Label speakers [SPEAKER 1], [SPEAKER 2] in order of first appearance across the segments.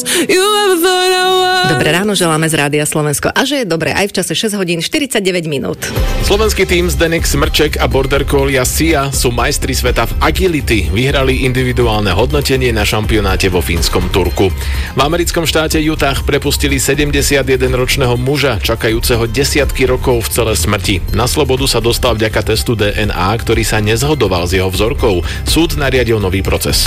[SPEAKER 1] Dobré ráno želáme z Rádia Slovensko a že je dobré aj v čase 6 hodín 49 minút.
[SPEAKER 2] Slovenský tím Zdeněk Smrček a border collie Sia sú majstri sveta v agility. Vyhrali individuálne hodnotenie na šampionáte vo fínskom Turku. V americkom štáte Utah prepustili 71-ročného muža, čakajúceho desiatky rokov v cele smrti. Na slobodu sa dostal vďaka testu DNA, ktorý sa nezhodoval s jeho vzorkou. Súd nariadil nový proces.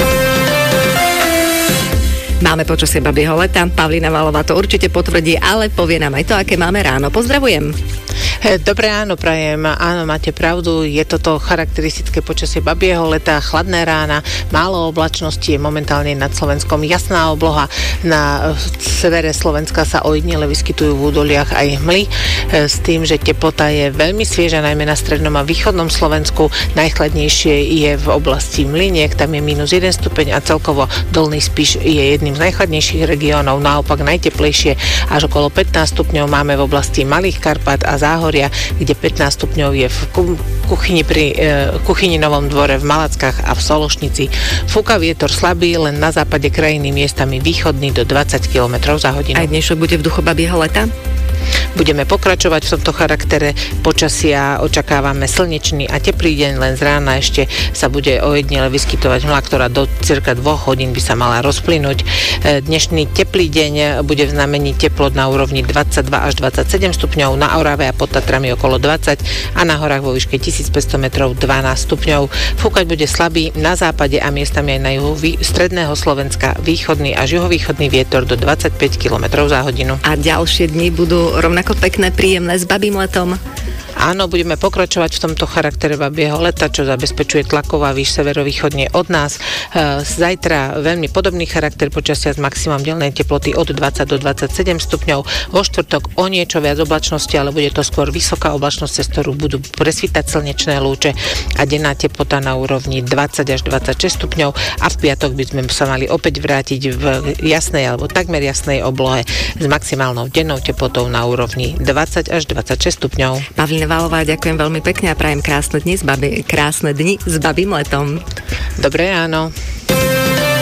[SPEAKER 1] Máme počasie babieho leta, Pavlína Valová to určite potvrdí, ale povie nám aj to, aké máme ráno. Pozdravujem.
[SPEAKER 3] Dobré ráno prajem. Áno, máte pravdu, je toto charakteristické počasie babieho leta, chladné rána, málo oblačnosti, je momentálne nad Slovenskom jasná obloha. Na severe Slovenska sa ojedinele vyskytujú v údoliach aj hmly, s tým, že teplota je veľmi svieža, najmä na strednom a východnom Slovensku. Najchladnejšie je v oblasti Mlyniek, tam je -1 stupeň a celkovo Dolný Spiš je jedným z najchladnejších regiónov, naopak najteplejšie až okolo 15 stupňov máme v oblasti Malých Karpat a Záhoria, kde 15 stupňov je v kuchyni pri Kuchyni-Novom Dvore, v Malackách a v Sološnici. Fúka vietor slabý, len na západe krajiny miestami východný do 20 km za hodinu.
[SPEAKER 1] Aj dnešok bude v duchu babieho leta?
[SPEAKER 3] Budeme pokračovať v tomto charaktere počasia, očakávame slnečný a teplý deň, len z rána ešte sa bude ojedinele vyskytovať hmla, ktorá do cirka 2 hodín by sa mala rozplynúť. Dnešný teplý deň bude v znamení teplot na úrovni 22 až 27 stupňov, na Orave a pod Tatrami okolo 20 a na horách vo výške 1500 metrov 12 stupňov. Fúkať bude slabý na západe a miestami aj na juhu stredného Slovenska východný až juhovýchodný vietor do 25 km za hodinu.
[SPEAKER 1] A ďalšie dni budú rovnako pekné, príjemné s babím letom.
[SPEAKER 3] Áno, budeme pokračovať v tomto charaktere babieho leta, čo zabezpečuje tlaková výš severovýchodne od nás. Zajtra veľmi podobný charakter počasia s maximum dennej teploty od 20 do 27 stupňov. Vo štvrtok o niečo viac oblačnosti, ale bude to skôr vysoká oblačnosť, cez ktorú budú presvítať slnečné lúče a denná teplota na úrovni 20 až 26 stupňov a v piatok by sme sa mali opäť vrátiť v jasnej alebo takmer jasnej oblohe s maximálnou dennou teplotou na úrovni 20 až 26 stupňov.
[SPEAKER 1] Pavlína Valová, ďakujem veľmi pekne a prajem krásne dni s babím letom.
[SPEAKER 3] Dobré ráno.